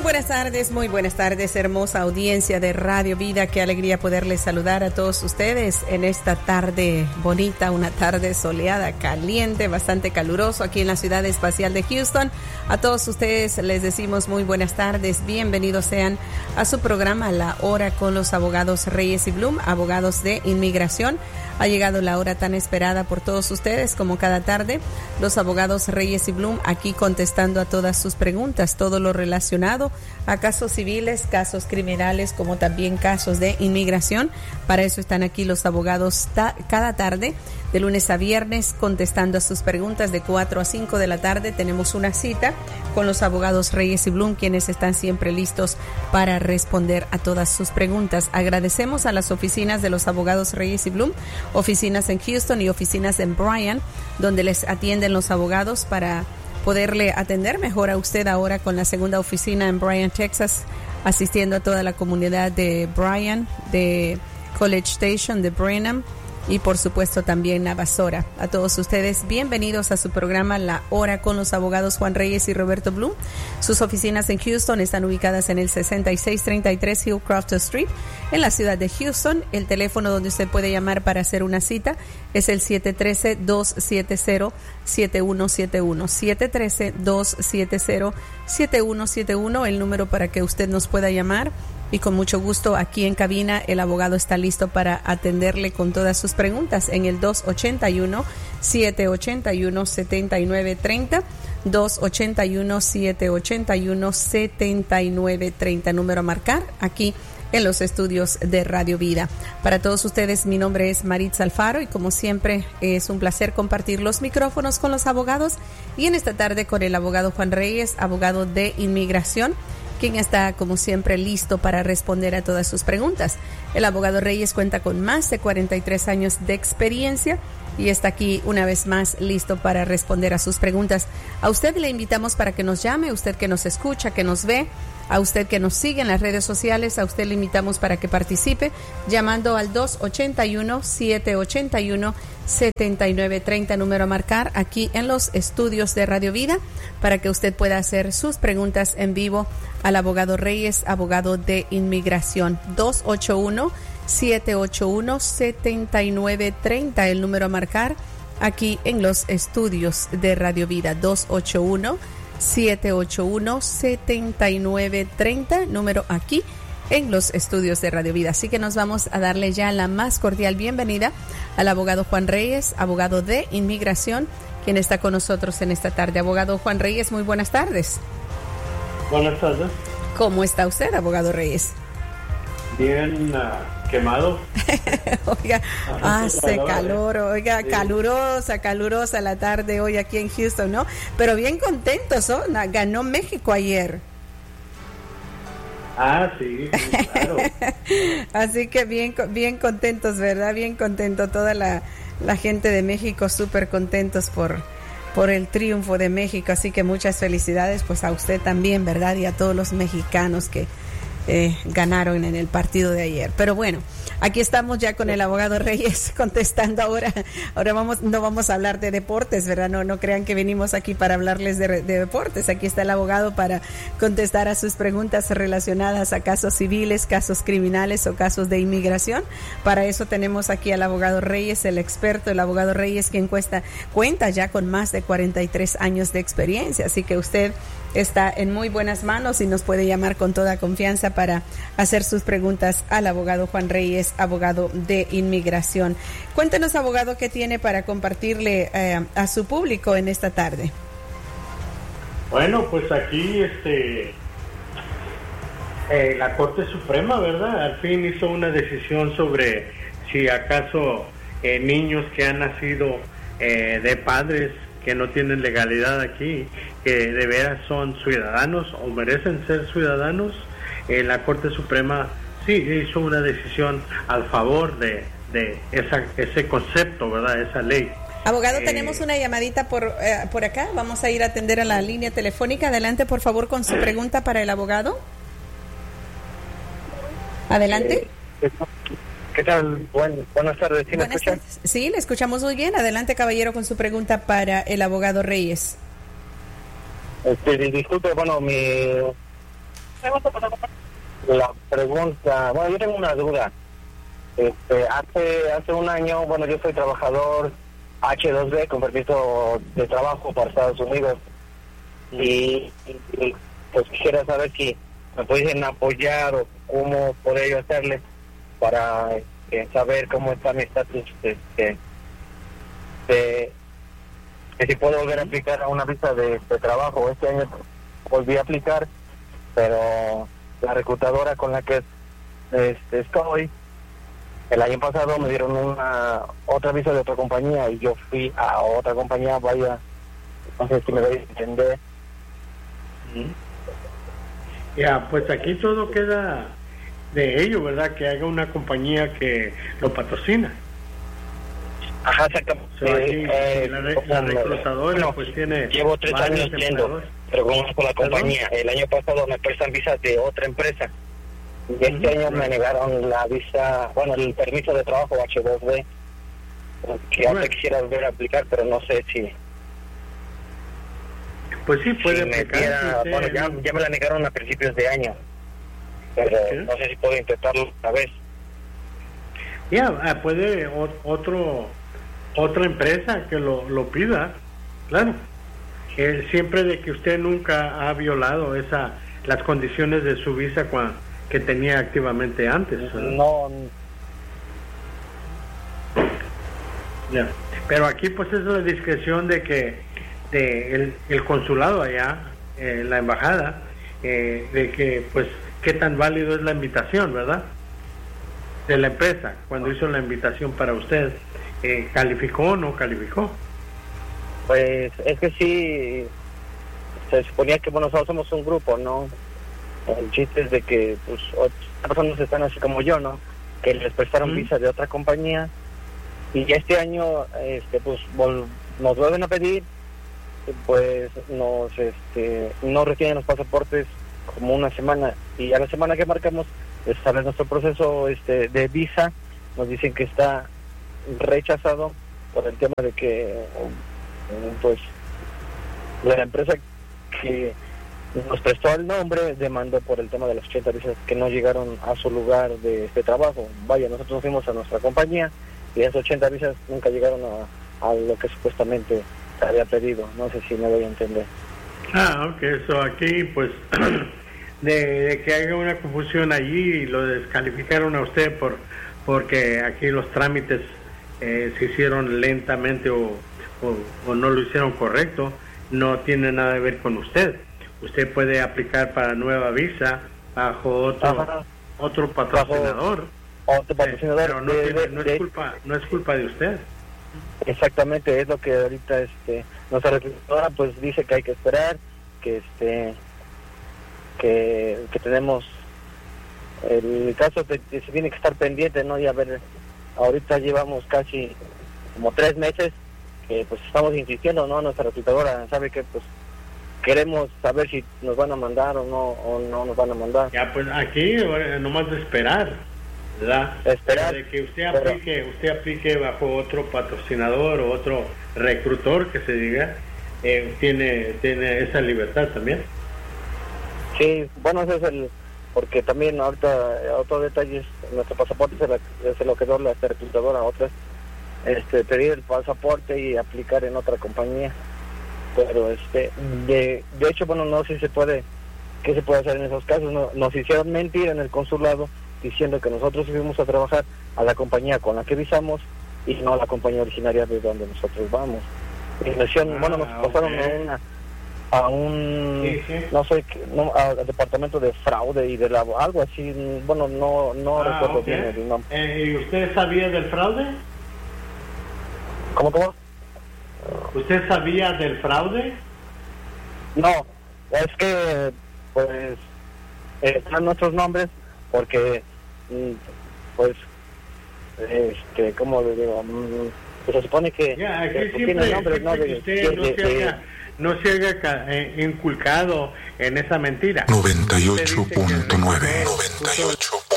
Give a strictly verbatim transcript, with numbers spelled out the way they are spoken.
buenas tardes, muy buenas tardes, hermosa audiencia de Radio Vida. Qué alegría poderles saludar a todos ustedes en esta tarde bonita, una tarde soleada, caliente, bastante caluroso aquí en la ciudad espacial de Houston. A todos ustedes les decimos muy buenas tardes, bienvenidos sean a su programa La Hora con los abogados Reyes y Bloom, abogados de inmigración. Ha llegado la hora tan esperada por todos ustedes, como cada tarde, los abogados Reyes y Bloom aquí contestando a todas sus preguntas, todo lo relacionado a casos civiles, casos criminales, como también casos de inmigración. Para eso están aquí los abogados ta- cada tarde, de lunes a viernes, contestando a sus preguntas de cuatro a cinco de la tarde. Tenemos una cita con los abogados Reyes y Bloom, quienes están siempre listos para responder a todas sus preguntas. Agradecemos a las oficinas de los abogados Reyes y Bloom, oficinas en Houston y oficinas en Bryan, donde les atienden los abogados para poderle atender mejor a usted ahora con la segunda oficina en Bryan, Texas, asistiendo a toda la comunidad de Bryan, de College Station, de Brenham y por supuesto también a Basora. A todos ustedes, bienvenidos a su programa La Hora con los abogados Juan Reyes y Roberto Bloom. Sus oficinas en Houston están ubicadas en el sesenta y seis treinta y tres Hillcroft Street, en la ciudad de Houston. El teléfono donde usted puede llamar para hacer una cita es el siete uno tres, dos siete cero, siete uno siete uno. siete uno tres, dos siete cero, siete uno siete uno, el número para que usted nos pueda llamar. Y con mucho gusto aquí en cabina el abogado está listo para atenderle con todas sus preguntas en el dos ocho uno, siete ocho uno, siete nueve tres cero, dos ocho uno, siete ocho uno, siete nueve tres cero, número a marcar aquí en los estudios de Radio Vida. Para todos ustedes, mi nombre es Maritza Alfaro y como siempre es un placer compartir los micrófonos con los abogados y en esta tarde con el abogado Juan Reyes, abogado de inmigración, quien está, como siempre, listo para responder a todas sus preguntas. El abogado Reyes cuenta con más de cuarenta y tres años de experiencia y está aquí una vez más listo para responder a sus preguntas. A usted le invitamos para que nos llame, a usted que nos escucha, que nos ve, a usted que nos sigue en las redes sociales, a usted le invitamos para que participe llamando al dos ocho uno, siete ocho uno, siete nueve tres cero, número a marcar aquí en los estudios de Radio Vida, para que usted pueda hacer sus preguntas en vivo al abogado Reyes, abogado de inmigración. Dos ocho uno, siete ocho uno, siete nueve tres cero, el número a marcar aquí en los estudios de Radio Vida. Dos ocho uno, siete ocho uno, siete nueve tres cero, número aquí en los estudios de Radio Vida. Así que nos vamos a darle ya la más cordial bienvenida al abogado Juan Reyes, abogado de inmigración, quien está con nosotros en esta tarde. Abogado Juan Reyes, muy buenas tardes. Buenas tardes. ¿Cómo está usted, abogado Reyes? Bien uh, quemado. Oiga, hace calor, calor oiga, sí. calurosa, calurosa la tarde hoy aquí en Houston, ¿no? Pero bien contentos, ¿no? Ganó México ayer. Ah, sí, claro. Así que bien, bien contentos, ¿verdad? Bien contento toda la, la gente de México, súper contentos por, por el triunfo de México. Así que muchas felicidades, pues a usted también, ¿verdad? Y a todos los mexicanos que eh, ganaron en el partido de ayer. Pero bueno, aquí estamos ya con el abogado Reyes contestando ahora. Ahora vamos, no vamos a hablar de deportes, ¿verdad? No, no crean que venimos aquí para hablarles de, de deportes. Aquí está el abogado para contestar a sus preguntas relacionadas a casos civiles, casos criminales o casos de inmigración. Para eso tenemos aquí al abogado Reyes, el experto, el abogado Reyes, quien cuesta, cuenta ya con más de cuarenta y tres años de experiencia. Así que usted está en muy buenas manos y nos puede llamar con toda confianza para hacer sus preguntas al abogado Juan Reyes, abogado de inmigración. Cuéntenos, abogado, qué tiene para compartirle eh, a su público en esta tarde. Bueno, pues aquí este eh, la Corte Suprema, ¿verdad? Al fin hizo una decisión sobre si acaso eh, niños que han nacido eh, de padres que no tienen legalidad aquí, que de veras son ciudadanos o merecen ser ciudadanos. Eh, la Corte Suprema sí hizo una decisión al favor de, de esa, ese concepto, ¿verdad? Esa ley. Abogado, eh, tenemos una llamadita por, eh, por acá. Vamos a ir a atender a la línea telefónica. Adelante, por favor, con su pregunta para el abogado. Adelante. Eh, ¿Qué tal? Buen, buenas tardes. ¿Sí me buenas escuchan? tardes. Sí, le escuchamos muy bien. Adelante, caballero, con su pregunta para el abogado Reyes. Este, disculpe, bueno, mi La pregunta, bueno, yo tengo una duda. Este, hace hace un año, bueno, yo soy trabajador H dos B con permiso de trabajo para Estados Unidos y, y pues quisiera saber si me pueden apoyar o cómo podría yo hacerle para eh, saber cómo está mi estatus, este, de, de si puedo volver a aplicar a una visa de, de trabajo. Este año volví a aplicar, pero la reclutadora con la que este, estoy, el año pasado me dieron una otra visa de otra compañía y yo fui a otra compañía. Vaya, no sé si me doy a entender. Ya, pues aquí todo queda de ello, ¿verdad? Que haga una compañía que lo patrocina. Ajá, exactamente. So, aquí, eh, la, re, la reclutadora bueno, pues tiene... Llevo tres años yendo, pero conozco la compañía. El año pasado me prestan visas de otra empresa. Y este uh-huh. año me negaron la visa, bueno, el permiso de trabajo H dos B, que ahora bueno. quisiera volver a aplicar, pero no sé si... Pues sí, puede si aplicar. Diera, sí, bueno, sí. ya, ya me la negaron a principios de año, pero ¿sí? no sé si puedo intentarlo otra vez. Ya, yeah, puede o, otro otra empresa que lo, lo pida, claro. Eh, siempre de que usted nunca ha violado esa las condiciones de su visa cuando, que tenía activamente antes. No. Ya. Pero aquí pues es la discreción de que de el, el consulado allá, eh, la embajada, eh, de que pues qué tan válido es la invitación, ¿verdad? De la empresa, cuando hizo la invitación para usted, eh, ¿calificó o no calificó? Pues es que sí, se suponía que bueno, nosotros somos un grupo, ¿no? El chiste es de que pues otras personas están así como yo, ¿no? Que les prestaron mm. visa de otra compañía y este año este pues vol- nos vuelven a pedir, pues nos este no retienen los pasaportes como una semana y a la semana que marcamos pues sale nuestro proceso este de visa, nos dicen que está rechazado por el tema de que pues la empresa que nos prestó el nombre demandó por el tema de las ochenta visas que no llegaron a su lugar de este trabajo. Vaya, nosotros nos fuimos a nuestra compañía y esas ochenta visas nunca llegaron a, a lo que supuestamente se había pedido. No sé si me voy a entender. Ah, ok, eso aquí pues de, de que haya una confusión allí y lo descalificaron a usted por porque aquí los trámites eh, se hicieron lentamente o, o, o no lo hicieron correcto, no tiene nada que ver con usted. Usted puede aplicar para nueva visa bajo otro Ajá. otro patrocinador. Bajo otro patrocinador. Eh, pero no, de, tiene, de, no, de, es culpa, no es culpa de usted. Exactamente, es lo que ahorita este nuestra reclutadora pues dice que hay que esperar, que este que, que tenemos el caso que, que se tiene que estar pendiente, ¿no? Y a ver, ahorita llevamos casi como tres meses que pues estamos insistiendo, ¿no? Nuestra reclutadora sabe que pues queremos saber si nos van a mandar o no o no nos van a mandar. Ya, pues aquí nomás de esperar, ¿verdad? Esperar. De que usted aplique, pero... usted aplique bajo otro patrocinador o otro reclutor que se diga, eh, tiene tiene esa libertad también. Sí, bueno, ese es el, porque también ahorita otro detalle es nuestro pasaporte se, la, se lo quedó la reclutadora a otras, este, pedir el pasaporte y aplicar en otra compañía. Pero este de, de hecho bueno no sé si se puede qué se puede hacer en esos casos. No, nos hicieron mentir en el consulado diciendo que nosotros fuimos a trabajar a la compañía con la que visamos y no a la compañía originaria de donde nosotros vamos. Y nos hicieron, ah, bueno nos pasaron okay. a, una, a un sí, sí. no sé no, al departamento de fraude y de la, algo así, bueno no no ah, recuerdo okay. bien el nombre. Eh, ¿Y usted sabía del fraude? ¿Cómo cómo? ¿Usted sabía del fraude? No, es que pues eh, están nuestros nombres porque pues este cómo le digo, pues se supone que ya, aquí que siempre, tiene nombres, ¿no? De, usted de, no, de, se haya, no se haya eh, inculcado en esa mentira. noventa y ocho punto nueve noventa y ocho